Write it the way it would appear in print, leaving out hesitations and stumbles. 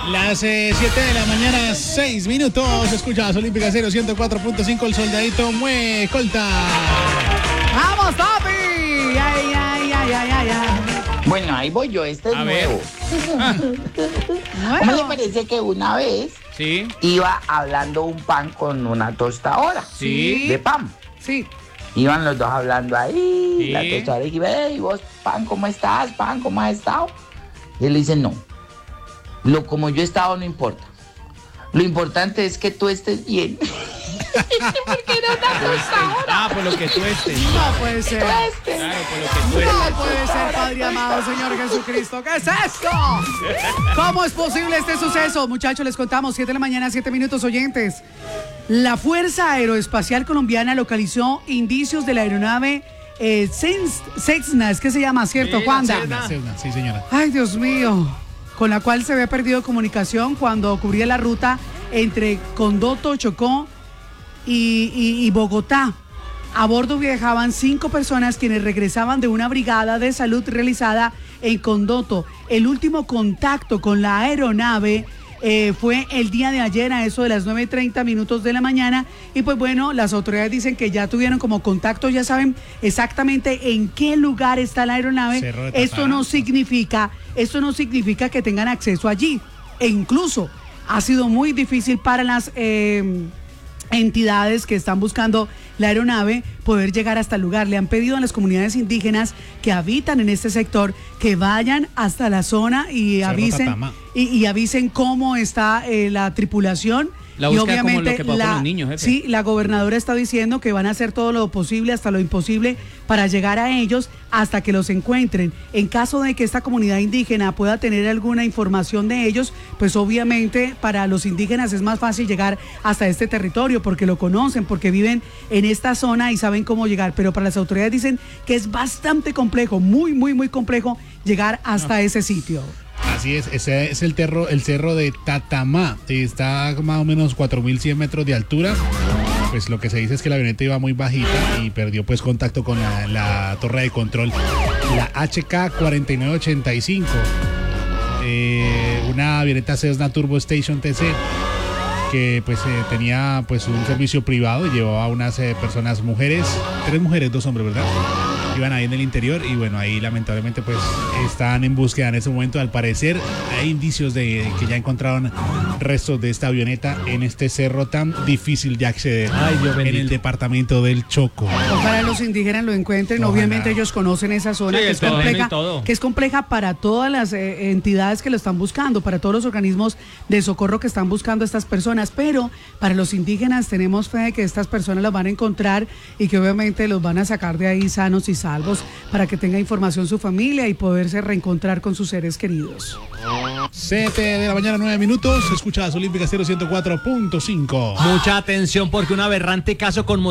Las 7 de la mañana, 6 minutos. Escuchas Olímpica 104.5, el soldadito Mue Colta. ¡Vamos, papi! ¡Ay, ay, ay, ay, ay, ay! Bueno, ahí voy yo, este es nuevo. ¿Cómo le parece que una vez iba hablando un pan con una tostadora? Sí. De pan. Sí. Iban los dos hablando ahí, la tostadora y hey, vos, pan, ¿cómo estás? Pan, ¿cómo has estado? Y él le dice, no, como yo he estado no importa. Lo importante es que tú estés bien. Porque era una tostadora. Por lo que tú estés. No puede ser. Claro, por lo que tú estés. No puede ser, Padre amado, Señor Jesucristo. ¿Qué es esto? ¿Cómo es posible este suceso? Muchachos, les contamos, 7 de la mañana, 7 minutos, oyentes. La Fuerza Aeroespacial Colombiana localizó indicios de la aeronave Cessna, es que se llama, ¿cierto, Juanda? Cessna, sí, señora. Ay, Dios mío. Con la cual se había perdido comunicación cuando cubría la ruta entre Condoto, Chocó y Bogotá. A bordo viajaban 5 personas quienes regresaban de una brigada de salud realizada en Condoto. El último contacto con la aeronave fue el día de ayer a eso de las 9:30 minutos de la mañana y pues bueno, las autoridades dicen que ya tuvieron como contacto, ya saben exactamente en qué lugar está la aeronave. Esto no significa que tengan acceso allí e incluso ha sido muy difícil para las entidades que están buscando la aeronave poder llegar hasta el lugar. Le han pedido a las comunidades indígenas que habitan en este sector que vayan hasta la zona y avisen cómo está la tripulación. La y búsqueda obviamente como lo que pasó con los niños, jefe. Sí, la gobernadora está diciendo que van a hacer todo lo posible hasta lo imposible para llegar a ellos hasta que los encuentren. En caso de que esta comunidad indígena pueda tener alguna información de ellos, pues obviamente para los indígenas es más fácil llegar hasta este territorio porque lo conocen, porque viven en esta zona y saben cómo llegar. Pero para las autoridades dicen que es bastante complejo, muy, muy, muy complejo llegar hasta ese sitio. Así es, ese es el cerro de Tatamá, está más o menos 4.100 metros de altura. Pues lo que se dice es que la avioneta iba muy bajita y perdió pues contacto con la torre de control, la HK 4985, una avioneta Cessna Turbo Station TC que pues tenía pues un servicio privado y llevaba a unas personas, 3 mujeres, 2 hombres, ¿verdad? Iban ahí en el interior y bueno, ahí lamentablemente pues están en búsqueda en ese momento. Al parecer hay indicios de que ya encontraron restos de esta avioneta en este cerro tan difícil de acceder en el departamento del Chocó. Ojalá los indígenas lo encuentren. Ojalá. Obviamente ellos conocen esa zona que es compleja para todas las entidades que lo están buscando, para todos los organismos de socorro que están buscando a estas personas, pero para los indígenas tenemos fe de que estas personas las van a encontrar y que obviamente los van a sacar de ahí sanos y salvos para que tenga información su familia y poderse reencontrar con sus seres queridos. 7 de la mañana, 9 minutos. Escuchas Olímpica 104.5. Mucha atención porque un aberrante caso con